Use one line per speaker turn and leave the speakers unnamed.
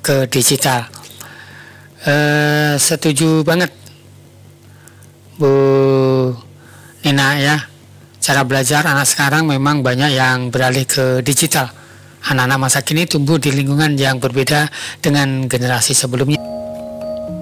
ke digital. Setuju banget Bu Nina ya. Cara belajar anak sekarang memang banyak yang beralih ke digital. Anak-anak masa kini tumbuh di lingkungan yang berbeda dengan generasi sebelumnya.